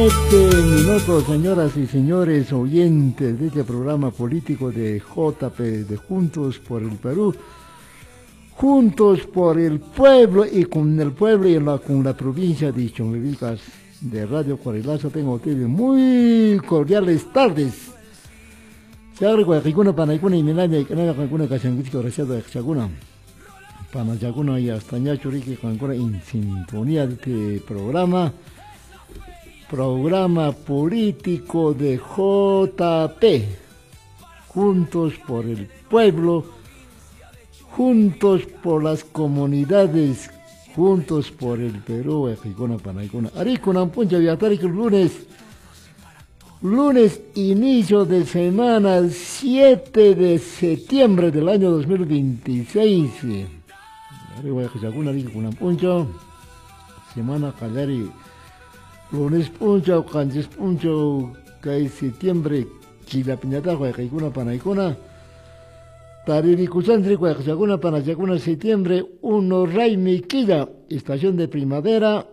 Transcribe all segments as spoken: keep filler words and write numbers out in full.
Siete minutos, señoras y señores oyentes de este programa político de J P, de Juntos por el Perú. Juntos por el pueblo y con el pueblo y la, con la provincia de Chumbivilcas de Radio Corrilazo. Tengo ustedes muy cordiales tardes. Se abre Guayacuna, Panaicuna y Milania y Canela Cancuna, Casanguichico, Reciado de Chaguna. Panachaguna y Astañachurique, Cancuna en sintonía de este programa. Programa político de J P. Juntos por el pueblo. Juntos por las comunidades, juntos por el Perú, Ejicona, Panaicona. Aricuna, Puncha, Viataric, lunes, lunes, inicio de semana, siete de septiembre del año dos mil veintiséis. Arriba, Ejicuna, Aricuna, Puncha, semana, Calari, lunes, Puncha, Canches, Puncha, que septiembre, Chilapiñata, Ejicuna, Panaicona. Tariricuchantri, Cuajachacuna, Panachacuna, septiembre, uno, Raimi, Quilla, estación de primavera,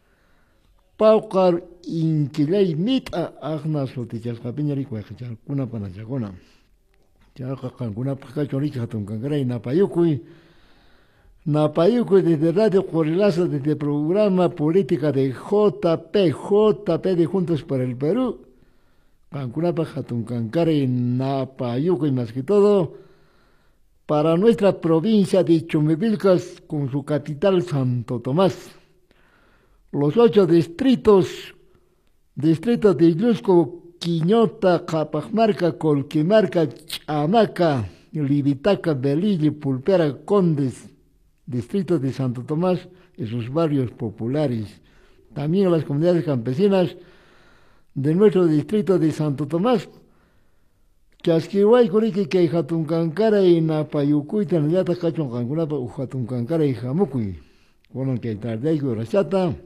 Paucar, Inquilay, Mita, Agna, Sotichas, Capiñari, Cuajachacuna, Panachacuna. Chaca, Cancuna, Pacachorica, Hatuncancray, Napayucuy, Napayucuy, desde Radio Corrilazo, desde el programa política de J P, J P de Juntos por el Perú, Cancuna, Hatuncancray, Napayucuy, más que todo, para nuestra provincia de Chumbivilcas con su capital Santo Tomás. Los ocho distritos, distritos de Ilusco, Quiñota, Capajmarca, Colquimarca, Chamaca, Libitaca, Belilli, Pulpera, Condes, distritos de Santo Tomás y sus barrios populares. También las comunidades campesinas de nuestro distrito de Santo Tomás, Chasquihuay, Curiqui, que Hatuncancara y Napayucuy, Tanayata, Cachon, Cancunapa, Hatuncancara y Jamucuy. Bueno, que Tardaico y Rachata,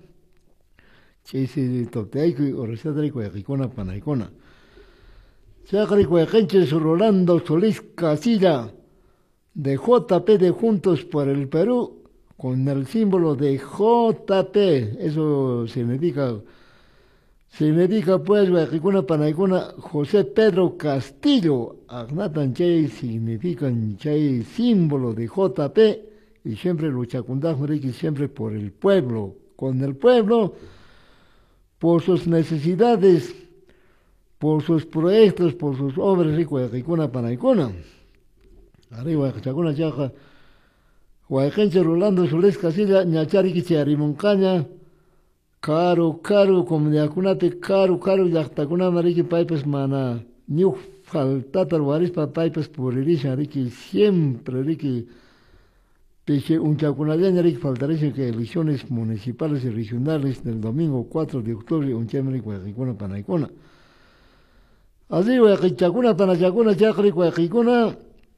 Chisi, Topteico y Rachata, y Cuajicona, Panaicona. Chacri, Cuajenches, Rolando Solís Casilla, de J P de Juntos por el Perú, con el símbolo de J P. Eso significa. Significa pues, Guajicuna, Panaicuna, José Pedro Castillo, Agnatan Chay, significan Chay, símbolo de J P, y siempre luchacundaj, siempre por el pueblo, con el pueblo, por sus necesidades, por sus proyectos, por sus obras, y Guajicuna, Panaicuna. Arriba, Guajicuna, Chaja, Guajicenche, Rolando Solís Casilla, Ñachariqui, Chiarimoncaña, Caro, caro, como de acunate, caro, caro, yactacuna, mariqui, paipes, mana, niu, faltata, warispa, paipes, por irisha, riqui, siempre, riqui, peche, un chacunadeña, riqui, faltaría que elecciones municipales y regionales del domingo cuatro de octubre, un chemri, guajicuna, panaicuna. Así, guajichacuna, panachacuna, chacri, guajicuna,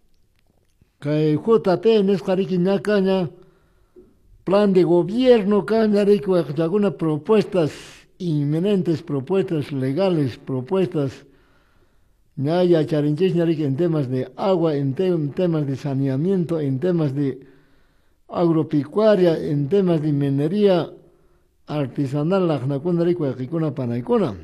que J P, en escariqui, ñacaña, plan de gobierno, Cañarico, algunas propuestas inminentes, propuestas legales, propuestas ñaya, charinchis, en temas de agua, en, te, en temas de saneamiento, en temas de agropecuaria, en temas de minería artesanal, la Jnacuna, Rico, Ajicuna, Panaicuna.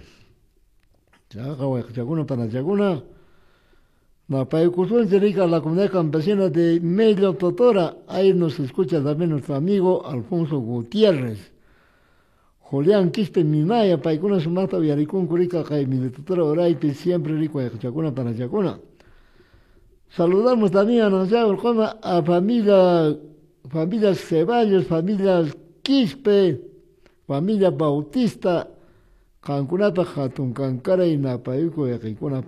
Chaca, Chacuna, Panachacuna. Napayucuzón se dedica a la comunidad campesina de Mello Totora. Ahí nos escucha también nuestro amigo Alfonso Gutiérrez. Julián Quispe Minaya, Paicuna Sumata, Villaricún, Curica, Jaime Totora, Oraipe, siempre rico de Chacuna para Chacuna. Saludamos también a nosotros, a familia, familias Ceballos, familias Quispe, familia Bautista, Cancunapa, Hatuncancara y Napayuco de Jicuna.